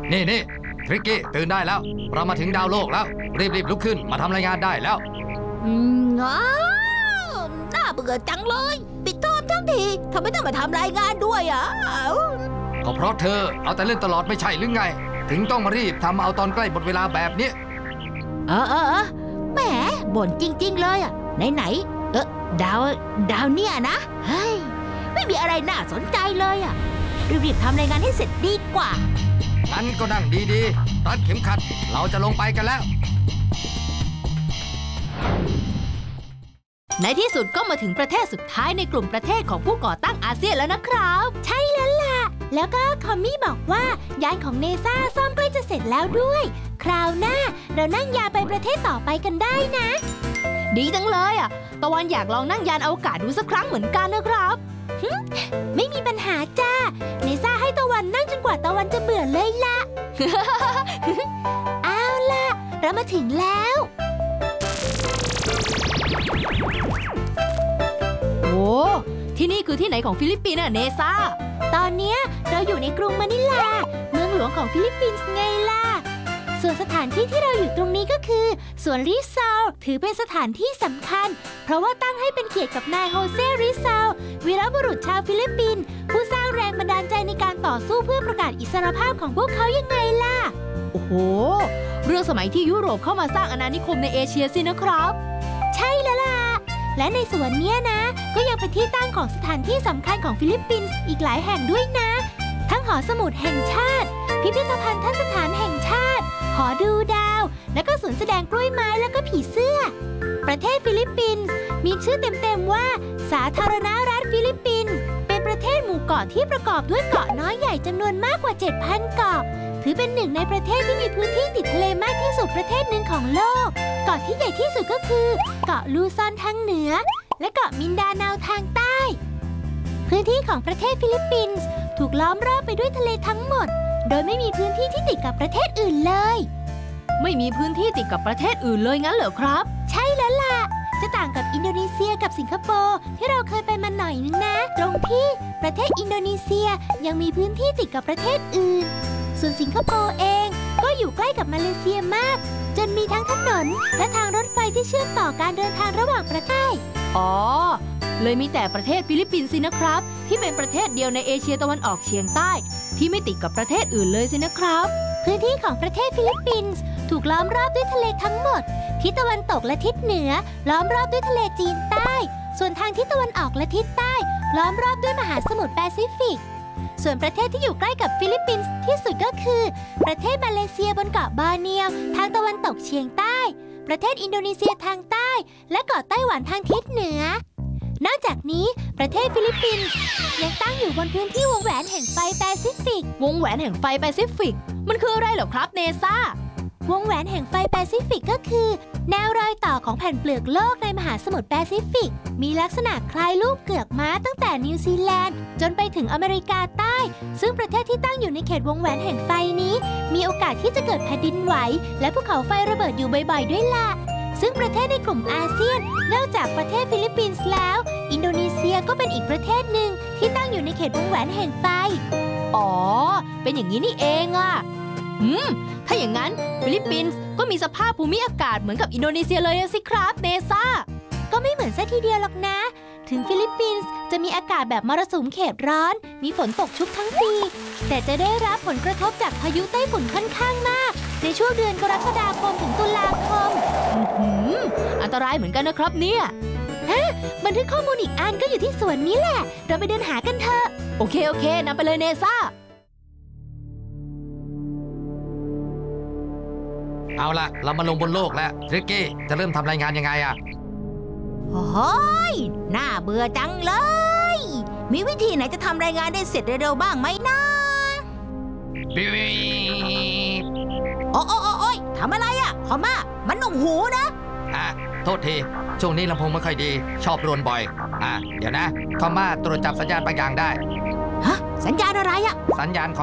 นี่ทริกกี้ตื่นได้แล้วเรามาถึงดาวโลกแล้วรีบลุกขึ้นมาทำรายงานได้แล้วน่าเบื่อจังเลยปิดเทอมทั้งทีทำไมต้องมาทำรายงานด้วยอ่ะก็เพราะเธอเอาแต่เล่นตลอดไม่ใช่หรือไงถึงต้องมารีบทำเอาตอนใกล้หมดเวลาแบบนี้แหมบ่นจริงๆเลยอ่ะไหนดาวเนี่ยนะเฮ้ยไม่มีอะไรน่าสนใจเลยอ่ะรีบทำรายงานให้เสร็จดีกว่างั้นก็นั่งดีๆรัดเข็มขัดเราจะลงไปกันแล้วในที่สุดก็มาถึงประเทศสุดท้ายในกลุ่มประเทศของผู้ก่อตั้งอาเซียนแล้วนะครับใช่แล้วล่ะแล้วก็คอมมี่บอกว่ายานของเนซ่าซ่อมใกล้จะเสร็จแล้วด้วยคราวหน้าเรานั่งยานไปประเทศต่อไปกันได้นะดีจังเลยอ่ะตะวันอยากลองนั่งยานอวกาศดูสักครั้งเหมือนกันนะครับไม่มีปัญหาจ้าเนซ่าให้ตะวันนั่งจนกว่าตะวันจะเบื่อเลยล่ะ เอาล่ะเรามาถึงแล้วโอ้ที่นี่คือที่ไหนของฟิลิปปินส์เนซ่าตอนนี้เราอยู่ในกรุงมะนิลาเมืองหลวงของฟิลิปปินส์ไงล่ะส่วนสถานที่ที่เราอยู่ตรงนี้ก็คือสวนริซาลถือเป็นสถานที่สำคัญเพราะว่าตั้งให้เป็นเกียรติกับนายโฮเซริซาลวีรบุรุษชาวฟิลิปปินส์ผู้สร้างแรงบันดาลใจในการต่อสู้เพื่อประกาศอิสรภาพของพวกเขายังไงล่ะโอ้โหเรื่องสมัยที่ยุโรปเข้ามาสร้างอาณานิคมในเอเชียสินะครับใช่แล้วล่ะและในสวนเนี้ยนะก็ยังเป็นที่ตั้งของสถานที่สำคัญของฟิลิปปินส์อีกหลายแห่งด้วยนะทั้งหอสมุดแห่งชาติพิพิธภัณฑ์สถานแห่งชาติหอดูดาวและก็ศูนย์แสดงกล้วยไม้แล้วก็ผีเสื้อประเทศฟิลิปปินส์มีชื่อเต็มๆว่าสาธารณรัฐฟิลิปปินส์เป็นประเทศหมู่เกาะที่ประกอบด้วยเกาะน้อยใหญ่จำนวนมากกว่า 7,000 เกาะถือเป็นหนึ่งในประเทศที่มีพื้นที่ติดทะเลมากที่สุดประเทศหนึ่งของโลกเกาะที่ใหญ่ที่สุดก็คือเกาะลูซอนทางเหนือและเกาะมินดาเนาทางใต้พื้นที่ของประเทศฟิลิปปินส์ถูกล้อมรอบไปด้วยทะเลทั้งหมดโดยไม่มีพื้นที่ที่ติดกับประเทศอื่นเลยไม่มีพื้นที่ติดกับประเทศอื่นเลยงั้นเหรอครับใช่แล้วล่ะจะต่างกับอินโดนีเซียกับสิงคโปร์ที่เราเคยไปมาหน่อยนึงนะตรงที่ประเทศอินโดนีเซียยังมีพื้นที่ติดกับประเทศอื่นส่วนสิงคโปร์เองก็อยู่ใกล้กับมาเลเซียมากจนมีทั้งถนนและทางรถไฟที่เชื่อมต่อการเดินทางระหว่างประเทศอ๋อเลยมีแต่ประเทศฟิลิปปินส์สินะครับที่เป็นประเทศเดียวในเอเชียตะวันออกเฉียงใต้ที่ไม่ติดกับประเทศอื่นเลยสินะครับพื้นที่ของประเทศฟิลิปปินส์ถูกล้อมรอบด้วยทะเลทั้งหมดทิศตะวันตกและทิศเหนือล้อมรอบด้วยทะเลจีนใต้ส่วนทางทิศตะวันออกและทิศใต้ล้อมรอบด้วยมหาสมุทรแปซิฟิกส่วนประเทศที่อยู่ใกล้กับฟิลิปปินส์ที่สุดก็คือประเทศมาเลเซียบนเกาะบอร์เนียวทางตะวันตกเฉียงใต้ประเทศอินโดนีเซียทางใต้และเกาะไต้หวันทางทิศเหนือนอกจากนี้ประเทศฟิลิปปินส์ยังตั้งอยู่บนพื้นที่วงแหวนแห่งไฟแปซิฟิกวงแหวนแห่งไฟแปซิฟิกมันคืออะไรเหรอครับเนซ่าวงแหวนแห่งไฟแปซิฟิกก็คือแนวรอยต่อของแผ่นเปลือกโลกในมหาสมุทรแปซิฟิกมีลักษณะคล้ายรูปเกือกม้าตั้งแต่นิวซีแลนด์จนไปถึงอเมริกาใต้ซึ่งประเทศที่ตั้งอยู่ในเขตวงแหวนแห่งไฟนี้มีโอกาสที่จะเกิดแผ่นดินไหวและภูเขาไฟระเบิดอยู่บ่อยๆด้วยล่ะซึ่งประเทศในกลุ่มอาเซียนนอกจากประเทศฟิลิปปินส์แล้วอินโดนีเซียก็เป็นอีกประเทศหนึ่งที่ตั้งอยู่ในเขตวงแหวนแห่งไฟอ๋อเป็นอย่างนี้นี่เองอ่ะถ้าอย่างนั้นฟิลิปปินส์ก็มีสภาพภูมิอากาศเหมือนกับอินโดนีเซียเลยสิครับเนซ่าก็ไม่เหมือนซะทีเดียวหรอกนะถึงฟิลิปปินส์จะมีอากาศแบบมรสุมเขตร้อนมีฝนตกชุกทั้งปีแต่จะได้รับผลกระทบจากพายุไต้ฝุ่นค่อนข้างมากในช่วงเดือนกรกฎาคมถึงตุลาคมอันตรายเหมือนกันนะครับเนี่ยบันทึกข้อมูลอีกอันก็อยู่ที่สวนนี้แหละเราไปเดินหากันเถอะโอเคนำไปเลยเนซ่าเอาล่ะเรามาลงบนโลกแล้วทริกกี้จะเริ่มทำรายงานยังไงอะโอ้ยน่าเบื่อจังเลยมีวิธีไหนจะทำรายงานได้เสร็จเร็วๆบ้างไหมนะโอ้ยทำอะไรอะคอมม่ามันหนุ่มหูนะโทษทีช่วงนี้ลำโพงไม่ค่อยดีชอบรวนบ่อยเดี๋ยวนะคอมม่าตรวจจับสัญญาณบางอย่างได้ฮะสัญญาณอะไรอะสัญญาณของ